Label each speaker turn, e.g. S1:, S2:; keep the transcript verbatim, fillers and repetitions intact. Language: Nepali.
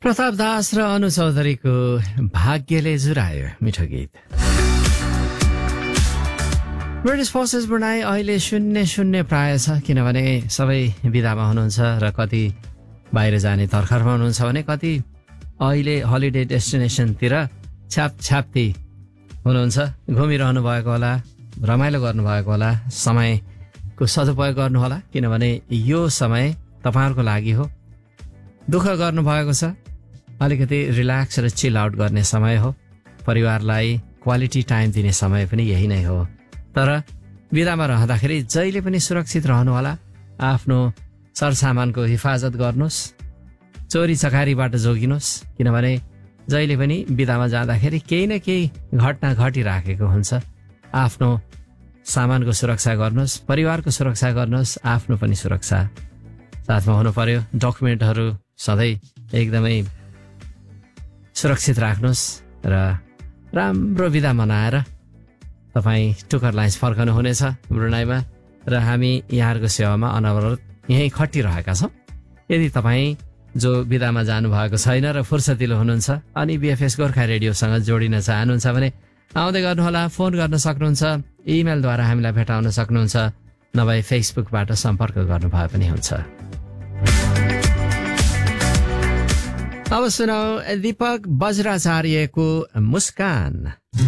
S1: प्रताप दास र अनु चौधरीको भाग्यले जुरायो मिठो गीत। ब्रिटिस फोर्सेस ब्रुनाई अहिले शून्य शून्य प्राय छ, किनभने सबै विदामा हुनुहुन्छ र कति बाहिर जाने तर्खरमा हुनुहुन्छ भने कति अहिले हलिडे डेस्टिनेसनतिर छ्याप छ्याप्ती हुनुहुन्छ। घुमिरहनु भएको होला, रमाइलो गर्नुभएको होला, समयको सदुपयोग गर्नु होला, किनभने यो समय तपाईँहरूको लागि हो। दुःख गर्नुभएको छ, अलिकति रिल्याक्स र चिल आउट गर्ने समय हो। परिवारलाई क्वालिटी टाइम दिने समय पनि यही नै हो। तर विदामा रहँदाखेरि जहिले पनि सुरक्षित रहनुहोला। आफ्नो सरसामानको हिफाजत गर्नुहोस्, चोरी चकारीबाट जोगिनुहोस्, किनभने जहिले पनि विदामा जाँदाखेरि केही न केही घटना घटिराखेको हुन्छ। आफ्नो सामानको सुरक्षा गर्नुहोस्, परिवारको सुरक्षा गर्नुहोस्, आफ्नो पनि सुरक्षा साथमा हुनु पर्यो। डकुमेन्टहरू सधैँ एकदमै सुरक्षित राख्नुहोस् र राम्रो विदा मनाएर तपाईँ टुकर लाइन्स फर्कनु हुनेछ ब्रुनाईमा, र हामी यहाँहरूको सेवामा अनवरत यहीँ खटिरहेका छौँ। यदि तपाईँ जो विदामा जानुभएको छैन र फुर्सदिलो हुनुहुन्छ अनि बिएफएस गोर्खा रेडियोसँग जोडिन चाहनुहुन्छ भने आउँदै गर्नुहोला, फोन गर्न सक्नुहुन्छ, इमेलद्वारा हामीलाई भेटाउन सक्नुहुन्छ, नभए फेसबुकबाट सम्पर्क गर्नुभए पनि हुन्छ। अब सुनौ दीपक बज्राचार्यको मुस्कान।